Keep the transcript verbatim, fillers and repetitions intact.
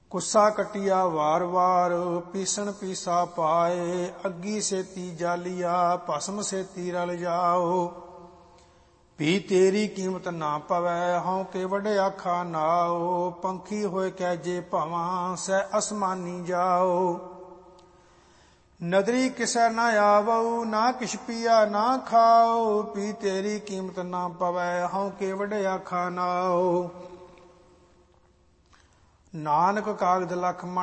ਕੁੱਸਾ ਕਟਿਆ ਵਾਰ ਵਾਰ, ਪੀਸਣ ਪੀਸਾ ਪਾਏ, ਅੱਗੀ ਸੇਤੀ ਜਾਲੀਆ, ਭਸਮ ਸੇਤੀ ਰਲ ਜਾਓ। ਵੀ ਤੇਰੀ ਕੀਮਤ ਨਾ ਪਵੈ, ਹਉ ਕੇ ਵੱਡੇ ਆਖਾ ਨਾਓ, ਪੰਖੀ ਹੋਏ ਕਹਿ ਜੇ ਭਵਾਂ, ਸਹਿ ਅਸਮਾਨੀ ਜਾਓ। ਨਦਰੀ ਕਿਸੈ ਨਾ ਆਵਉ, ਨਾ ਕਿਛ ਪੀਆ ਨਾ ਖਾਓ, ਵੀ ਤੇਰੀ ਕੀਮਤ ਨਾ ਪਵੈ, ਹਉ ਕੇ ਵੱਡੇ ਆਖਾ ਨਾਓ। ਨਾਨਕ ਕਾਗਦ ਲਖ ਮਣ